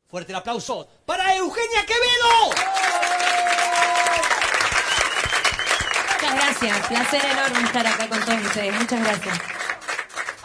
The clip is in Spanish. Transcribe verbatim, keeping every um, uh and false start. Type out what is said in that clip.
Fuerte el aplauso para Eugenia Quevedo. Muchas gracias, placer enorme estar acá con todos ustedes. Muchas gracias.